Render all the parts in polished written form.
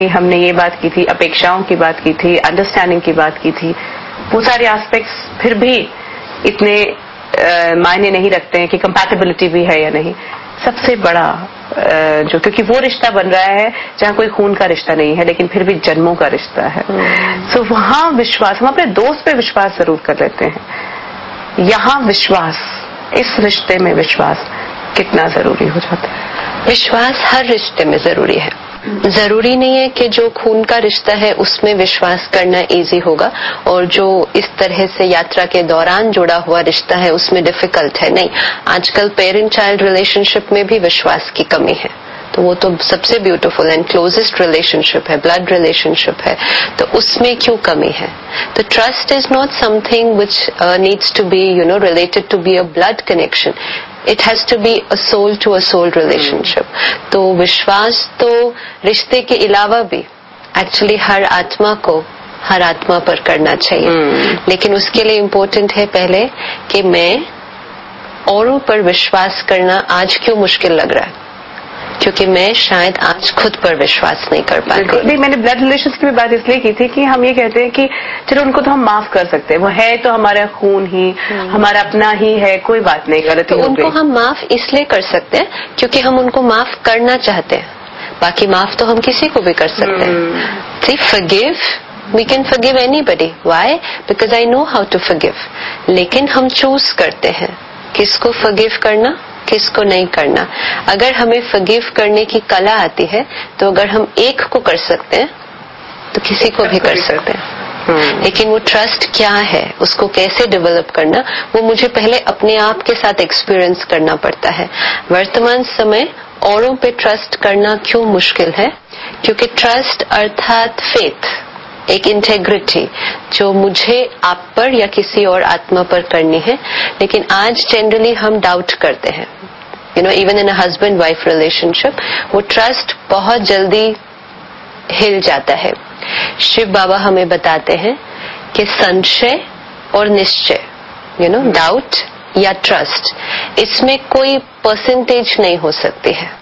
हमने ये बात की थी, अपेक्षाओं की बात की थी, अंडरस्टैंडिंग की बात की थी, वो सारे एस्पेक्ट्स फिर भी इतने मायने नहीं रखते हैं कि कंपैटिबिलिटी भी है या नहीं। सबसे बड़ा जो, क्योंकि वो रिश्ता बन रहा है जहाँ कोई खून का रिश्ता नहीं है लेकिन फिर भी जन्मों का रिश्ता है। तो वहाँ विश्वास, हम अपने दोस्त पे विश्वास जरूर कर लेते हैं, यहाँ विश्वास, इस रिश्ते में विश्वास कितना जरूरी हो जाता है? विश्वास हर रिश्ते में जरूरी है। जरूरी नहीं है कि जो खून का रिश्ता है उसमें विश्वास करना इजी होगा और जो इस तरह से यात्रा के दौरान जुड़ा हुआ रिश्ता है उसमें डिफिकल्ट है। नहीं, आजकल पेरेंट चाइल्ड रिलेशनशिप में भी विश्वास की कमी है, तो वो तो सबसे ब्यूटीफुल एंड क्लोजेस्ट रिलेशनशिप है, ब्लड रिलेशनशिप है, तो उसमें क्यों कमी है? तो trust is not something which needs to be related to be a blood connection, it has to be a soul to a soul relationship. तो विश्वास तो रिश्ते के अलावा भी एक्चुअली हर आत्मा को हर आत्मा पर करना चाहिए, लेकिन उसके लिए इम्पोर्टेंट है पहले कि मैं औरों पर विश्वास करना आज क्यों मुश्किल लग रहा है, क्योंकि मैं शायद आज खुद पर विश्वास नहीं कर पाती। नहीं, मैंने ब्लड रिलेशंस की भी बात इसलिए की थी कि हम ये कहते हैं कि चलो उनको तो हम माफ कर सकते हैं, वो है तो हमारा खून ही, हमारा अपना ही है, कोई बात नहीं, गलती तो उनको हम माफ इसलिए कर सकते हैं क्योंकि हम उनको माफ करना चाहते हैं, बाकी माफ तो हम किसी को भी कर सकते हैं। सी, forgive, we can forgive anybody. Why? Because I know how to forgive. लेकिन हम चूज करते हैं किसको forgive करना, किसको नहीं करना। अगर हमें forgive करने की कला आती है तो अगर हम एक को कर सकते हैं तो किसी को भी कर सकते हैं। लेकिन वो ट्रस्ट क्या है, उसको कैसे डेवलप करना, वो मुझे पहले अपने आप के साथ एक्सपीरियंस करना पड़ता है। वर्तमान समय औरों पे ट्रस्ट करना क्यों मुश्किल है? क्योंकि ट्रस्ट अर्थात फेथ, एक इंटेग्रिटी जो मुझे आप पर या किसी और आत्मा पर करनी है, लेकिन आज जनरली हम डाउट करते हैं। Even in a husband wife relationship वो ट्रस्ट बहुत जल्दी हिल जाता है। शिव बाबा हमें बताते हैं कि संशय और निश्चय, डाउट या ट्रस्ट, इसमें कोई परसेंटेज नहीं हो सकती है।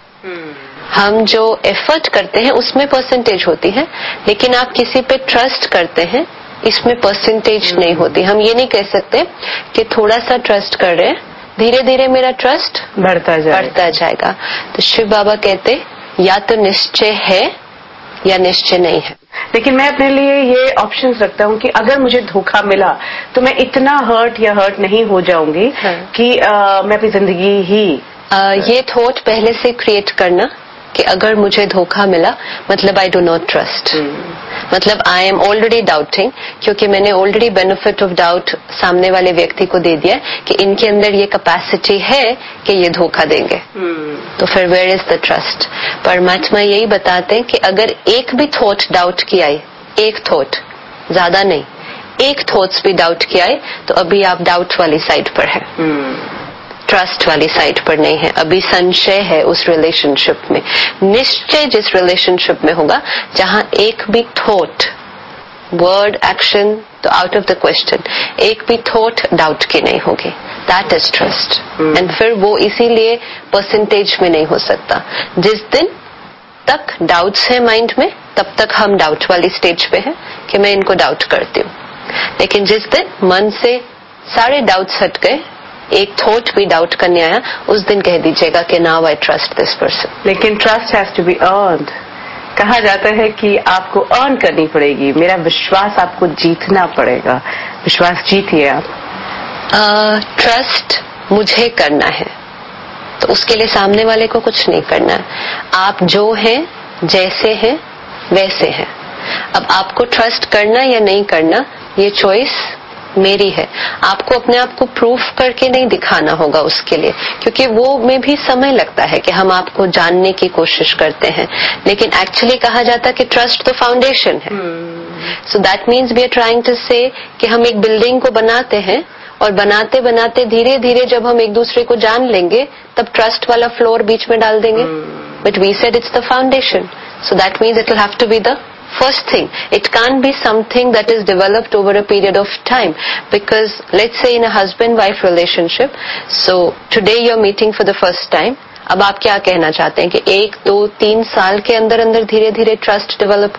हम जो एफर्ट करते हैं उसमें परसेंटेज होती है, लेकिन आप किसी पे ट्रस्ट करते हैं इसमें परसेंटेज नहीं होती। हम ये नहीं कह सकते कि थोड़ा सा ट्रस्ट कर रहे हैं, धीरे धीरे मेरा ट्रस्ट बढ़ता जाएगा। तो शिव बाबा कहते या तो निश्चय है या निश्चय नहीं है। लेकिन मैं अपने लिए ये ऑप्शंस रखता हूँ कि अगर मुझे धोखा मिला तो मैं इतना हर्ट नहीं हो जाऊंगी कि मैं अपनी जिंदगी ही ये थॉट पहले से क्रिएट करना कि अगर मुझे धोखा मिला मतलब आई डू नॉट ट्रस्ट, मतलब आई एम ऑलरेडी डाउटिंग, क्योंकि मैंने ऑलरेडी बेनिफिट ऑफ डाउट सामने वाले व्यक्ति को दे दिया कि इनके अंदर ये कैपेसिटी है कि ये धोखा देंगे। तो फिर वेयर इज द ट्रस्ट? परमात्मा यही बताते हैं कि अगर एक भी थॉट डाउट की आई, एक थॉट, ज्यादा नहीं, एक थॉट्स भी डाउट की आए, तो अभी आप डाउट वाली साइड पर है, ट्रस्ट वाली साइड पर नहीं है। अभी संशय है उस रिलेशनशिप में। निश्चय जिस रिलेशनशिप में होगा जहां एक भी थॉट, वर्ड, एक्शन तो आउट ऑफ द क्वेश्चन, एक भी थॉट डाउट की नहीं होगी, दैट इज ट्रस्ट। एंड फिर वो इसीलिए परसेंटेज में नहीं हो सकता। जिस दिन तक डाउट्स है माइंड में तब तक हम डाउट वाली स्टेज पे हैं कि मैं इनको डाउट करती हूँ, लेकिन जिस दिन मन से सारे डाउट्स हट गए, एक थॉट भी डाउट करने आया, उस दिन कह दीजिएगा कि now I trust this person. लेकिन trust has to be earned. कहा जाता है कि आपको अर्न करनी पड़ेगी, मेरा विश्वास आपको जीतना पड़ेगा। विश्वास जीतिए आप। ट्रस्ट मुझे करना है तो उसके लिए सामने वाले को कुछ नहीं करना है। आप जो हैं, जैसे हैं वैसे हैं। अब आपको ट्रस्ट करना या नहीं करना ये चॉइस मेरी है। आपको अपने आप को प्रूफ करके नहीं दिखाना होगा उसके लिए, क्योंकि वो में भी समय लगता है कि हम आपको जानने की कोशिश करते हैं, लेकिन एक्चुअली कहा जाता है कि ट्रस्ट तो फाउंडेशन है। So that means we are trying to से कि हम एक बिल्डिंग को बनाते हैं और बनाते बनाते धीरे धीरे जब हम एक दूसरे को जान लेंगे तब ट्रस्ट वाला फ्लोर बीच में डाल देंगे, but we said it's the foundation. So that means it will have to be the first thing. It can't be something that is developed over a period of time, because let's say in a husband-wife relationship, so today you're meeting for the first time, अब आप क्या कहना चाहते हैं कि 1, 2, 3 साल के अंदर अंदर धीरे धीरे ट्रस्ट डेवलप